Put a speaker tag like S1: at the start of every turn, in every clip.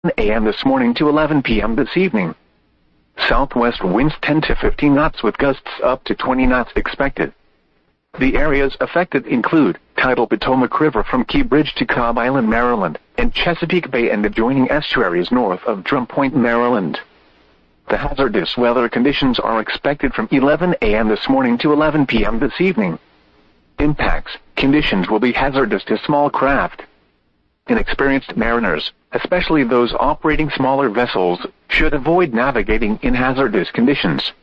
S1: a.m. this morning to 11 p.m. this evening. Southwest winds 10 to 15 knots with gusts up to 20 knots expected. The areas affected include tidal Potomac River from Key Bridge to Cobb Island, Maryland, and Chesapeake Bay and adjoining estuaries north of Drum Point, Maryland. The hazardous weather conditions are expected from 11 a.m. this morning to 11 p.m. this evening. Impacts: conditions will be hazardous to small craft. Inexperienced mariners, especially those operating smaller vessels, should avoid navigating in hazardous conditions.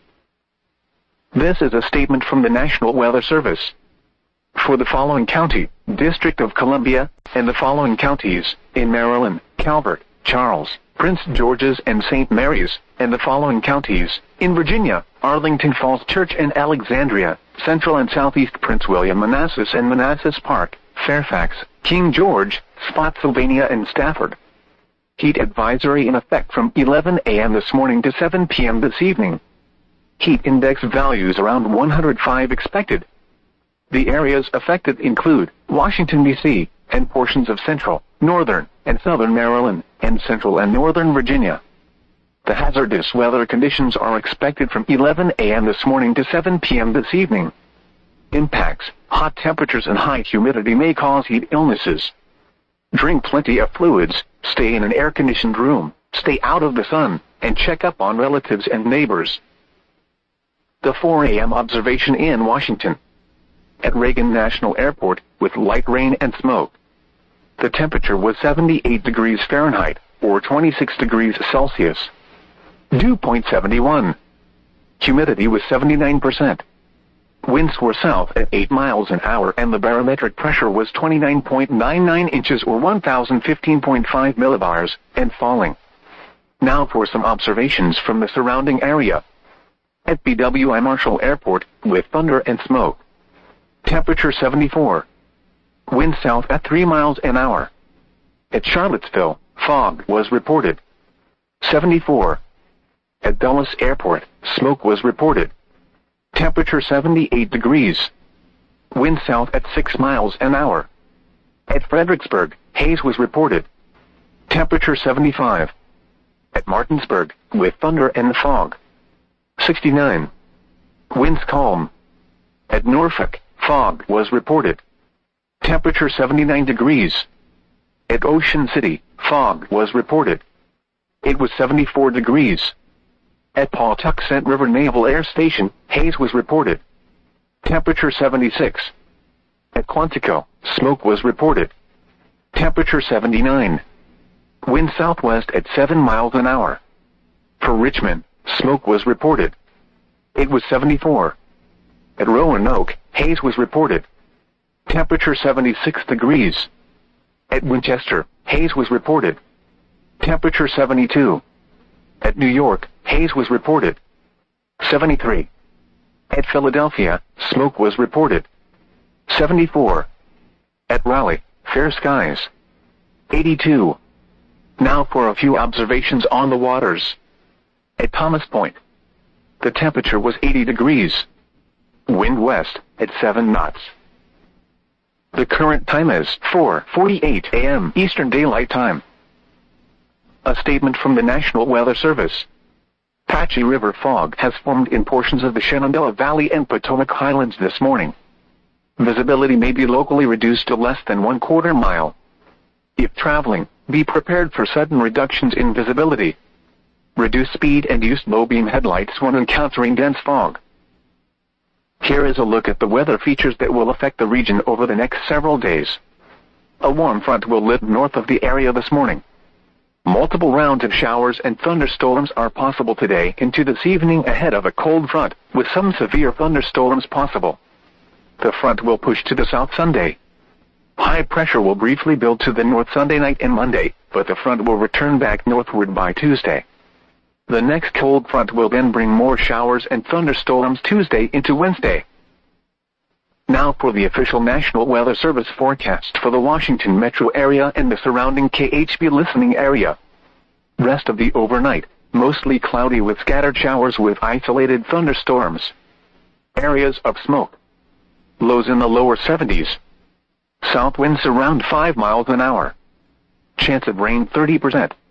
S1: This is a statement from the National Weather Service. For the following county, District of Columbia, and the following counties, in Maryland, Calvert, Charles, Prince George's and St. Mary's, and the following counties, in Virginia, Arlington Falls Church and Alexandria, Central and Southeast Prince William, Manassas and Manassas Park, Fairfax, King George, Spotsylvania and Stafford. Heat advisory in effect from 11 a.m. this morning to 7 p.m. this evening. Heat index values around 105 expected. The areas affected include Washington, D.C., and portions of central, northern, and southern Maryland, and central and northern Virginia. The hazardous weather conditions are expected from 11 a.m. this morning to 7 p.m. this evening. Impacts: hot temperatures and high humidity may cause heat illnesses. Drink plenty of fluids, stay in an air-conditioned room, stay out of the sun, and check up on relatives and neighbors. The 4 a.m. observation in Washington. At Reagan National Airport, with light rain and smoke. The temperature was 78 degrees Fahrenheit, or 26 degrees Celsius. Dew point 71. Humidity was 79%. Winds were south at 8 miles an hour and the barometric pressure was 29.99 inches or 1015.5 millibars, and falling. Now for some observations from the surrounding area. At BWI Marshall Airport, with thunder and smoke. Temperature 74. Wind south at 3 miles an hour. At Charlottesville, fog was reported. 74. At Dulles Airport, smoke was reported. Temperature 78 degrees. Wind south at 6 miles an hour. At Fredericksburg, haze was reported. Temperature 75. At Martinsburg, with thunder and fog. 69. Winds calm. At Norfolk, fog was reported. Temperature 79 degrees. At Ocean City, fog was reported. It was 74 degrees. At Pawtuxet River Naval Air Station, haze was reported. Temperature 76. At Quantico, smoke was reported. Temperature 79. Wind southwest at 7 miles an hour. For Richmond, smoke was reported. It was 74. At Roanoke, haze was reported. Temperature 76 degrees. At Winchester, haze was reported. Temperature 72. At New York, haze was reported. 73. At Philadelphia, smoke was reported. 74. At Raleigh, fair skies. 82. Now for a few observations on the waters. At Thomas Point, the temperature was 80 degrees. Wind west at 7 knots. The current time is 4:48 a.m. Eastern Daylight Time. A statement from the National Weather Service. Patchy river fog has formed in portions of the Shenandoah Valley and Potomac Highlands this morning. Visibility may be locally reduced to less than 1/4 mile. If traveling, be prepared for sudden reductions in visibility. Reduce speed and use low-beam headlights when encountering dense fog. Here is a look at the weather features that will affect the region over the next several days. A warm front will lift north of the area this morning. Multiple rounds of showers and thunderstorms are possible today into this evening ahead of a cold front, with some severe thunderstorms possible. The front will push to the south Sunday. High pressure will briefly build to the north Sunday night and Monday, but the front will return back northward by Tuesday. The next cold front will then bring more showers and thunderstorms Tuesday into Wednesday. Now for the official National Weather Service forecast for the Washington metro area and the surrounding KHB listening area. Rest of the overnight, mostly cloudy with scattered showers with isolated thunderstorms. Areas of smoke. Lows in the lower 70s. South winds around 5 miles an hour. Chance of rain 30%.